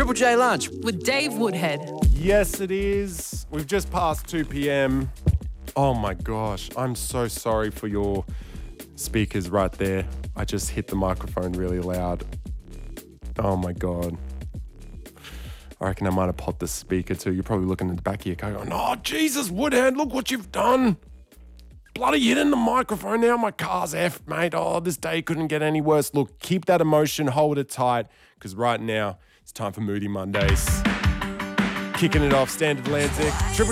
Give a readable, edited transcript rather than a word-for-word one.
Triple J Lunch. With Dave Woodhead. Yes, it is. We've just passed 2 p.m. Oh my gosh, I'm so sorry for your speakers right there. I just hit the microphone really loud. Oh my God. I reckon I might have popped the speaker too. You're probably looking at the back of your car going, oh, Jesus, Woodhead, look what you've done. Bloody hitting the microphone now. My car's effed, mate. Oh, this day couldn't get any worse. Look, keep that emotion, hold it tight, because right now it's time for Moody Mondays. Kicking it off, Standard Atlantic.